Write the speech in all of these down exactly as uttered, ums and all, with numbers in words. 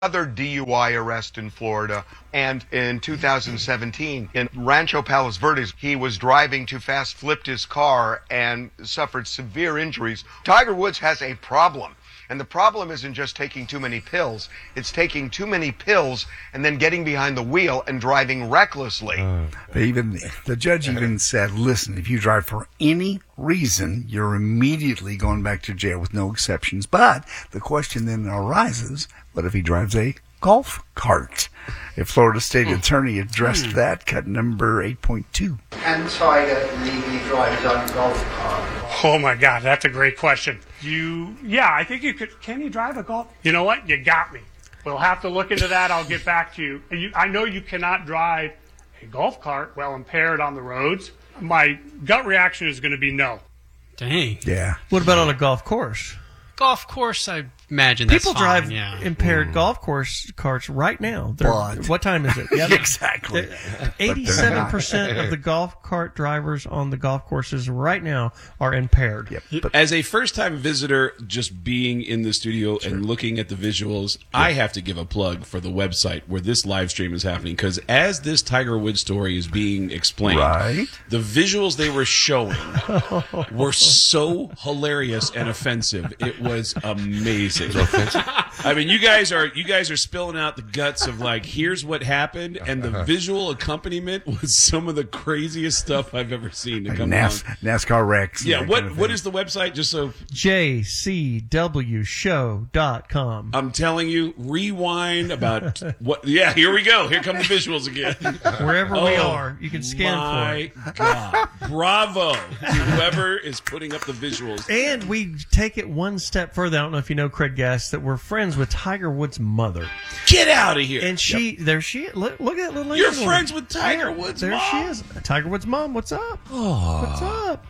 Another D U I arrest in Florida, and in two thousand seventeen in Rancho Palos Verdes, he was driving too fast, flipped his car, and suffered severe injuries. Tiger Woods has a problem, and the problem isn't just taking too many pills. It's taking too many pills and then getting behind the wheel and driving recklessly. Uh, even the judge even said, listen, if you drive for any reason, you're immediately going back to jail with no exceptions. But the question then arises, what if he drives a golf cart? If Florida State Attorney addressed that, cut number eight point two. Can Tiger legally drive his own golf cart? Oh my God, that's a great question. You, yeah, I think you could. Can you drive a golf? You know what? You got me. We'll have to look into that. I'll get back to you. you. I know you cannot drive a golf cart while impaired on the roads. My gut reaction is going to be no. Dang. Yeah. What about on a golf course? Golf course, I imagine that's People fine, drive yeah. impaired Mm. golf course carts right now. They're- But- what time is it? Yeah, Exactly. eighty-seven percent of the golf cart drivers on the golf courses right now are impaired. Yep. But As a first-time visitor, just being in the studio and looking at the visuals, I have to give a plug for the website where this live stream is happening. Because as this Tiger Woods story is being explained, Right. the visuals they were showing were so hilarious and offensive. It was amazing. I mean, you guys are you guys are spilling out the guts of like, here's what happened, and the visual accompaniment was some of the craziest stuff I've ever seen. To like come NAS- along. NASCAR wrecks. Yeah, that what kind of what thing. is the website? Just so J C W show dot com. I'm telling you, rewind about what? Yeah, here we go. Here come the visuals again. Wherever we Oh, are, you can scan My for it. God, bravo to whoever is putting up the visuals. And we take it one step further. I don't know if you know, Craig Gass, that we're friends with Tiger Woods' mother. Get out of here! And she, there she is. Look, look at that little You're Asian friends woman. with Tiger Yeah, Woods' There mom? she is. Tiger Woods' mom. What's up? What's up?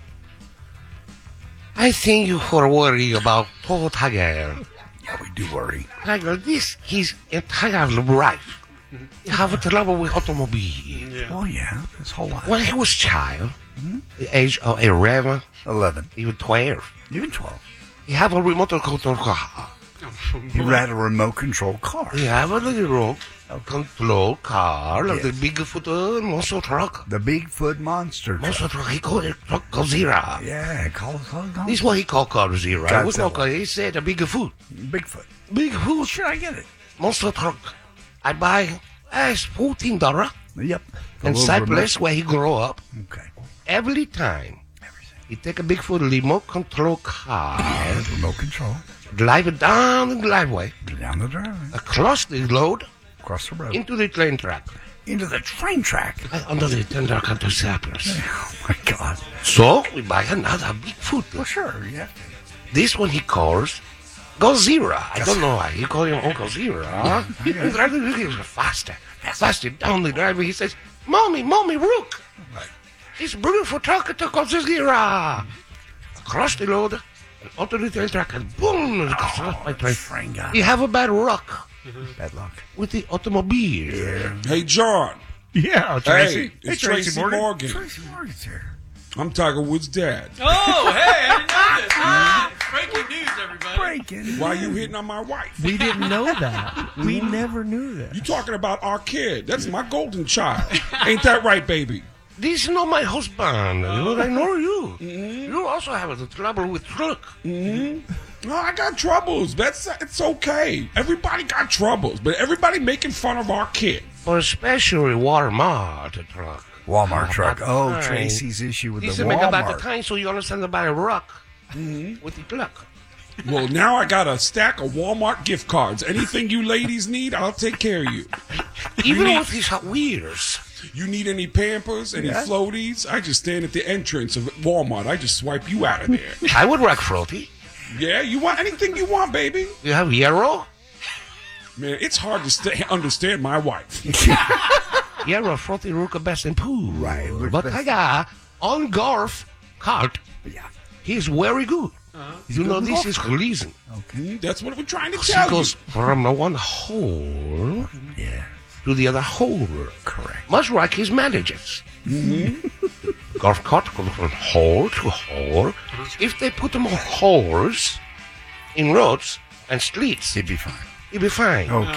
I think you are worried about poor Tiger. Yeah, we do worry. Tiger, this is entire life. He have trouble with automobile. Oh, yeah. His whole life. When he was child, the age of eleven, eleven. even twelve, Even twelve. he have a remote control car. He had a remote control car. He have a remote control car like Yes. the Bigfoot uh, monster truck. The Bigfoot monster truck. Monster truck, he called it truck Godzilla. Yeah, call it, call it, call it. This is what he called Godzilla. It was not Godzilla. He said a Bigfoot. Bigfoot. Bigfoot. Sure, I get it. Monster truck. I buy as fourteen dollars. Yep. The In little Cypress, where he grew up, remote- Okay. every time he take a Bigfoot remote control car, Yeah, remote control. drive it down the driveway, Down the driveway. across the road, Across the road. into the train track, Into the train track. and under the train track into Cypress. Oh, my God. So we buy another Bigfoot. Well, sure, yeah. This one he calls Godzilla. I don't know why he called him Uncle Zira. He drives it faster, faster down the driveway. He says, "Mommy, Mommy, look! This beautiful truck to Godzilla." Across the road, and onto the train track, and boom! across my train. Train guy. You have a bad luck Bad luck. with the automobile. Hey, John. Yeah, Hey, Tracy. it's Tracy Morgan. Tracy Morgan's here. I'm Tiger Woods' dad. Oh, hey, I didn't know this. Ah, breaking news, everybody. Breaking. Why are you hitting on my wife? We didn't know that. We never knew that. You talking about our kid? That's my golden child. Ain't that right, baby? This is not my husband. You know, I know you. You also have a trouble with truck. No, I got troubles. That's it's okay. Everybody got troubles, but everybody making fun of our kid. But especially Walmart truck. Walmart truck. About Oh, the time. Tracy's issue with This the is make about the Walmart. time so you understand about a rock with the truck. Well, now I got a stack of Walmart gift cards. Anything you ladies need, I'll take care of you. Even need- with his wheels. You need any Pampers, any Yeah. floaties? I just stand at the entrance of Walmart. I just swipe you out of there. I would rock Frothy. Yeah, you want anything you want, baby. You have Yarrow? Man, it's hard to sta understand my wife. Yarrow, Frothy, Ruka, Best, and Pooh. Right, look But best. I got on golf cart. Yeah. He's very good. You know, this is reason. Mm, That's what we're trying to He tell you. goes from the one hole Yeah. to the other hole. Correct. Much like his managers. Golf cart goes from hole to hole. If they put them on holes in roads and streets, He'd be fine. You'll be fine. Okay.